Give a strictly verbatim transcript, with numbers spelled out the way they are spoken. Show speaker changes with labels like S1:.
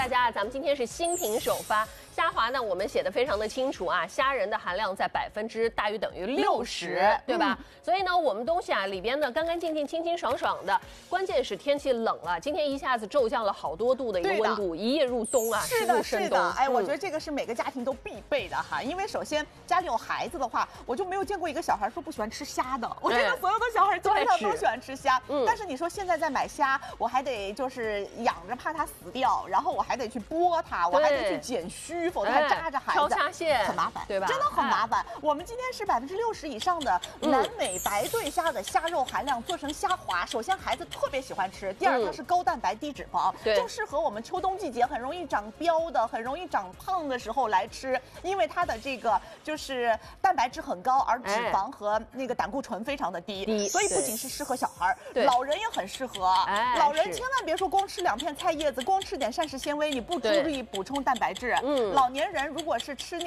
S1: 大家，咱们今天是新品首发。虾滑呢，我们写的非常的清楚啊，虾仁的含量在百分之大于等于六十，对吧？嗯、所以呢，我们东西啊里边呢干干净净、清清爽爽的。关键是天气冷了，今天一下子骤降了好多度的一个温度，一夜入冬啊，
S2: 是的，
S1: 是
S2: 的。哎，我觉得这个是每个家庭都必备的哈，因为首先家里有孩子的话，我就没有见过一个小孩说不喜欢吃虾的。我觉得所有的小孩基本上都喜欢吃虾。嗯。但是你说现在在买虾，我还得就是养着怕它死掉，然后我还得去剥它，我还得去剪须，否则它扎着孩子，
S1: 挑虾线
S2: 很麻烦，
S1: 对吧？
S2: 真的很麻烦。我们今天是百分之六十以上的南美白对虾的虾肉含量做成虾滑，首先孩子特别喜欢吃，第二它是高蛋白低脂肪，就适合我们秋冬季节很容易长膘的、很容易长胖的时候来吃，因为它的这个就是蛋白质很高，而脂肪和那个胆固醇非常的低，所以不仅是适合小孩，老人也很适合。老人千万别说光吃两片菜叶子，光吃点膳食纤维，你不注意补充蛋白质。嗯，老年人如果是吃那